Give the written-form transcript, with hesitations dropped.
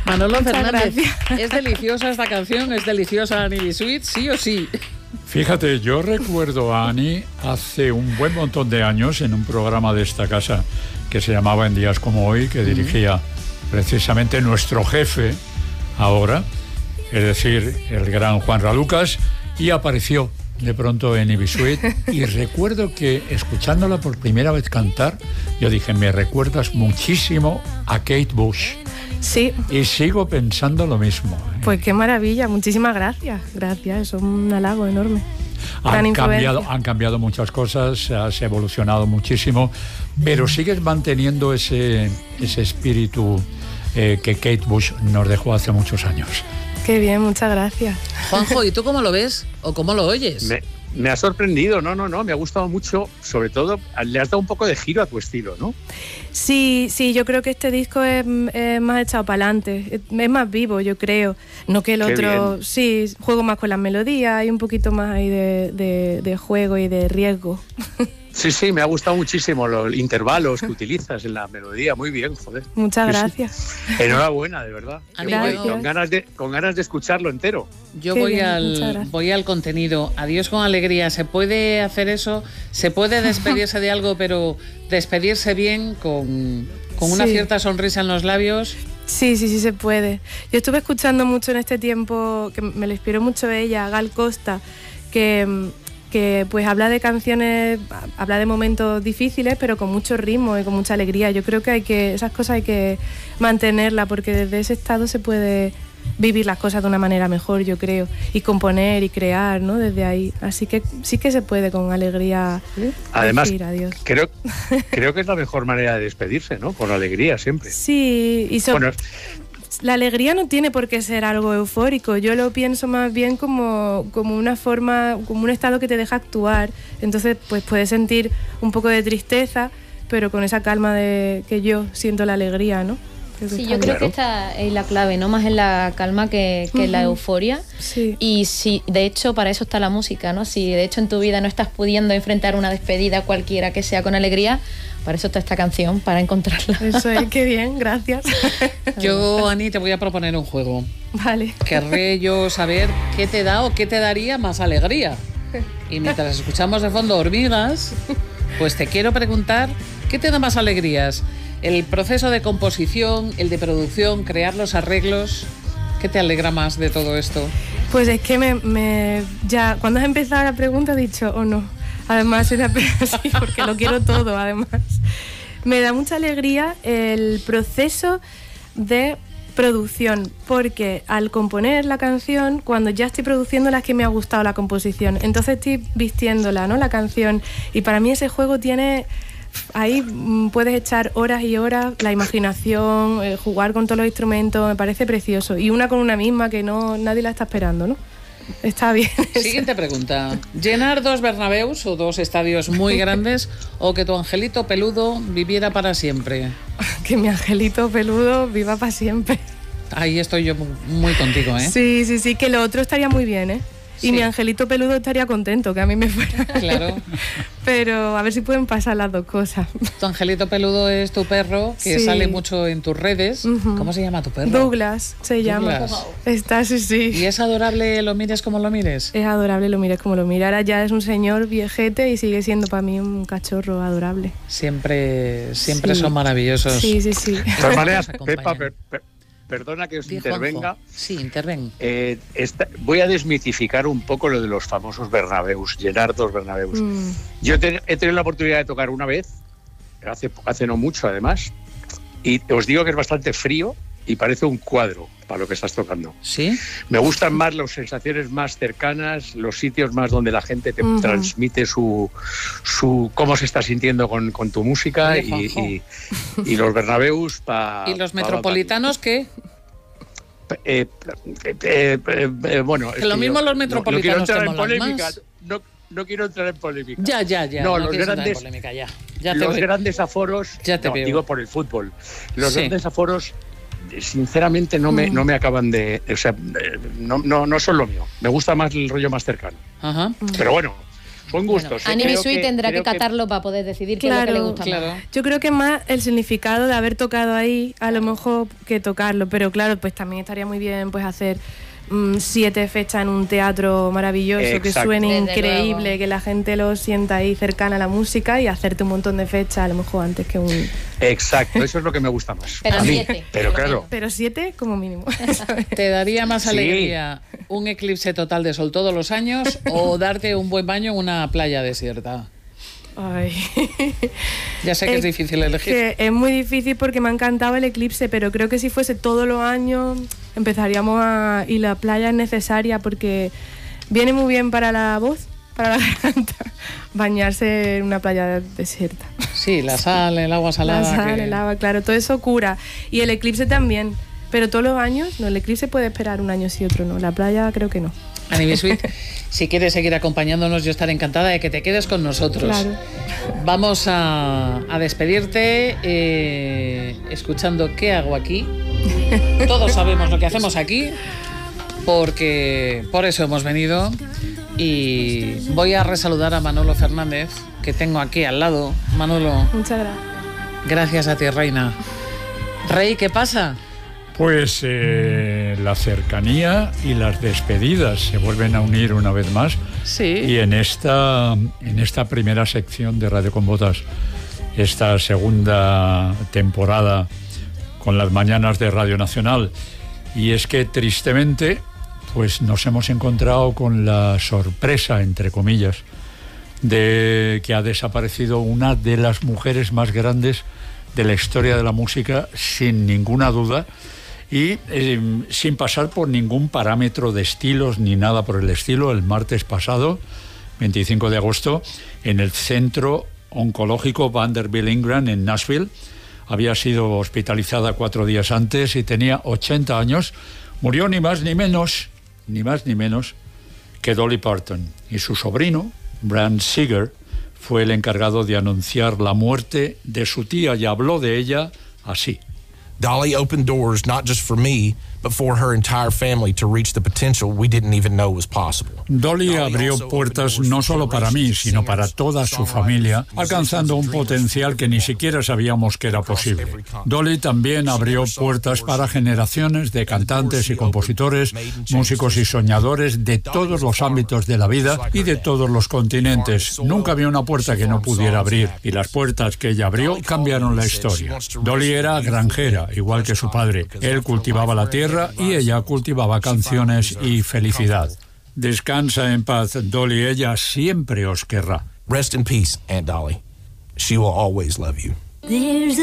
Manolo Muchas Fernández, gracias. ¿es deliciosa esta canción? ¿Es deliciosa Annie Bisuit? ¿Sí o sí? Fíjate, yo recuerdo a Annie hace un buen montón de años en un programa de esta casa que se llamaba En Días Como Hoy, que dirigía precisamente nuestro jefe ahora, es decir, el gran Juan Ralucas, y apareció de pronto en Ibisuit y recuerdo que escuchándola por primera vez cantar, yo dije, me recuerdas muchísimo a Kate Bush. Sí. Y sigo pensando lo mismo. Pues qué maravilla, muchísimas gracias. Gracias, eso es un halago enorme. Han cambiado muchas cosas, se ha evolucionado muchísimo, pero sigues manteniendo ese espíritu que Kate Bush nos dejó hace muchos años. Qué bien, muchas gracias. Juanjo, ¿y tú cómo lo ves o cómo lo oyes? Me ha sorprendido, no, me ha gustado mucho, sobre todo, le has dado un poco de giro a tu estilo, ¿no? Sí, yo creo que este disco es más echado para adelante, es más vivo, yo creo, no que el otro, bien. Sí, juego más con las melodías, hay un poquito más ahí de juego y de riesgo. Sí, me ha gustado muchísimo los intervalos que utilizas en la melodía, muy bien, joder. Muchas gracias. Sí. Enhorabuena, de verdad. Con ganas de escucharlo entero. Yo voy al contenido. Adiós con alegría. ¿Se puede hacer eso? ¿Se puede despedirse de algo, pero despedirse bien con una cierta sonrisa en los labios? Sí, se puede. Yo estuve escuchando mucho en este tiempo, que me lo inspiró mucho ella, Gal Costa, que pues habla de canciones, habla de momentos difíciles, pero con mucho ritmo y con mucha alegría. Yo creo que esas cosas hay que mantenerlas, porque desde ese estado se puede vivir las cosas de una manera mejor, yo creo, y componer y crear, ¿no? Desde ahí. Así que sí que se puede con alegría. Además, decir adiós. creo que es la mejor manera de despedirse, ¿no? Con alegría siempre. Sí, y la alegría no tiene por qué ser algo eufórico. Yo lo pienso más bien como una forma, como un estado que te deja actuar. Entonces, pues puedes sentir un poco de tristeza, pero con esa calma de que yo siento la alegría, ¿no? Creo que esta es la clave, ¿no? Más en la calma que en la euforia. Sí. Y si, de hecho, para eso está la música, ¿no? Si de hecho en tu vida no estás pudiendo enfrentar una despedida cualquiera que sea con alegría, para eso está esta canción, para encontrarla. Eso es, qué bien, gracias. Yo, Ani, te voy a proponer un juego. Vale. Querré yo saber qué te da o qué te daría más alegría. Y mientras escuchamos de fondo Hormigas, pues te quiero preguntar, ¿qué te da más alegrías? El proceso de composición, el de producción, crear los arreglos, ¿qué te alegra más de todo esto? Pues es que ya cuando has empezado la pregunta he dicho, no. Además era así, porque lo quiero todo, además. Me da mucha alegría el proceso de producción, porque al componer la canción, cuando ya estoy produciéndola es que me ha gustado la composición. Entonces estoy vistiéndola, ¿no? La canción. Y para mí ese juego tiene... Ahí puedes echar horas y horas, la imaginación, jugar con todos los instrumentos, me parece precioso. Y una con una misma que nadie la está esperando, ¿no? Está bien. Siguiente pregunta. ¿Llenar 2 Bernabéus o 2 estadios muy grandes o que tu angelito peludo viviera para siempre? Que mi angelito peludo viva para siempre. Ahí estoy yo muy contigo, ¿eh? Sí, que lo otro estaría muy bien, ¿eh? Y sí. Mi angelito peludo estaría contento, que a mí me fuera. Claro. Pero a ver si pueden pasar las dos cosas. Tu angelito peludo es tu perro, que sale mucho en tus redes. ¿Cómo se llama tu perro? Douglas se llama. Está, sí. ¿Y es adorable, lo mires como lo mires? Es adorable, lo mires como lo mires. Ahora ya es un señor viejete y sigue siendo para mí un cachorro adorable. Siempre son maravillosos. Sí. De todas maneras, Pepa, perdona que os intervenga. Sí, interven. Voy a desmitificar un poco lo de los famosos Bernabéus, llenar 2 Bernabéus. Yo he tenido la oportunidad de tocar una vez, hace no mucho además, y os digo que es bastante frío y parece un cuadro para lo que estás tocando. ¿Sí? Me gustan más las sensaciones más cercanas, los sitios más donde la gente te transmite su cómo se está sintiendo con tu música. Oye, y los Bernabéus ¿Y los metropolitanos qué? Bueno, que lo mismo los metropolitanos no quiero entrar en polémica. No quiero entrar en polémica. Ya. No, los grandes aforos, digo por el fútbol. Los grandes aforos, sinceramente, no me acaban de... O sea, no son lo mío. Me gusta más el rollo más cercano. Ajá. Pero bueno, Son gustos. Annie B. tendrá que catarlo para poder decidir qué es lo que le gusta más. Yo creo que más el significado de haber tocado ahí, a lo mejor, que tocarlo. Pero claro, pues también estaría muy bien pues hacer 7 fechas en un teatro maravilloso. Exacto. Que suene desde increíble, luego. Que la gente lo sienta ahí cercana a la música y hacerte un montón de fechas, a lo mejor antes que un... Exacto, eso es lo que me gusta más. Pero 7. Pero claro. Pero 7 como mínimo. ¿Te daría más alegría un eclipse total de sol todos los años o darte un buen baño en una playa desierta? Ay. Ya sé que es difícil elegir. Que es muy difícil porque me ha encantado el eclipse, pero creo que si fuese todos los años empezaríamos a... Y la playa es necesaria porque viene muy bien para la voz, para la garganta, bañarse en una playa desierta. Sí, la sal, el agua salada. La sal, el agua, claro, todo eso cura. Y el eclipse también, pero todos los años, no, el eclipse puede esperar un año sí, otro no. La playa creo que no. Annie B. Si quieres seguir acompañándonos, yo estaré encantada de que te quedes con nosotros. Claro. Vamos a despedirte escuchando ¿Qué hago aquí? Todos sabemos lo que hacemos aquí, porque por eso hemos venido. Y voy a resaludar a Manolo Fernández, que tengo aquí al lado. Manolo. Muchas gracias. Gracias a ti, reina. Rey, ¿qué pasa? Pues la cercanía y las despedidas se vuelven a unir una vez más. Sí. Y en esta primera sección de Radio con Botas, esta segunda temporada con las mañanas de Radio Nacional. Y es que tristemente, pues nos hemos encontrado con la sorpresa, entre comillas, de que ha desaparecido una de las mujeres más grandes de la historia de la música, sin ninguna duda. Y sin pasar por ningún parámetro de estilos ni nada por el estilo, el martes pasado, 25 de agosto, en el Centro Oncológico Vanderbilt Ingram en Nashville, había sido hospitalizada 4 días antes y tenía 80 años. Murió ni más ni menos que Dolly Parton. Y su sobrino, Brad Seeger, fue el encargado de anunciar la muerte de su tía y habló de ella así. Dolly opened doors not just for me, but for her entire family to reach the potential we didn't even know was possible. Dolly abrió puertas no solo para mí, sino para toda su familia, alcanzando un potencial que ni siquiera sabíamos que era posible. Dolly también abrió puertas para generaciones de cantantes y compositores, músicos y soñadores de todos los ámbitos de la vida y de todos los continentes. Nunca había una puerta que no pudiera abrir, y las puertas que ella abrió cambiaron la historia. Dolly era granjera, igual que su padre. Él cultivaba la tierra y ella cultivaba canciones y felicidad. Descansa en paz, Dolly. Ella siempre os querrá. Rest in peace, Aunt Dolly. She will always love you.